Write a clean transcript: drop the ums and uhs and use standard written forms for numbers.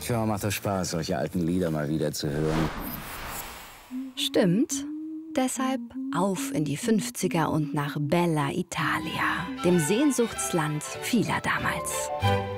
Tja, macht das Spaß, solche alten Lieder mal wieder zu hören. Stimmt. Deshalb auf in die 50er und nach Bella Italia, dem Sehnsuchtsland vieler damals.